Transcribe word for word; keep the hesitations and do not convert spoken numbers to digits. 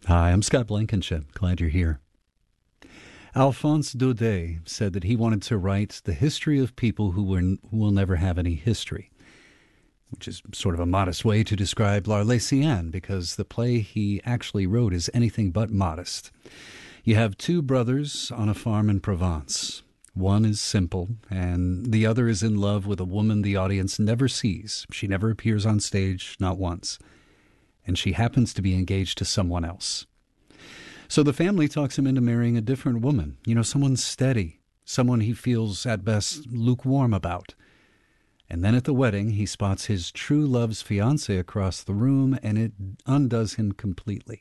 Hi, I'm Scott Blankenship. Glad you're here. Alphonse Daudet said that he wanted to write the history of people who, were, who will never have any history, which is sort of a modest way to describe L'Arlésienne, because the play he actually wrote is anything but modest. You have two brothers on a farm in Provence. One is simple, and the other is in love with a woman the audience never sees. She never appears on stage, not once. And she happens to be engaged to someone else. So the family talks him into marrying a different woman, you know, someone steady, someone he feels at best lukewarm about. And then at the wedding, he spots his true love's fiancée across the room, and it undoes him completely.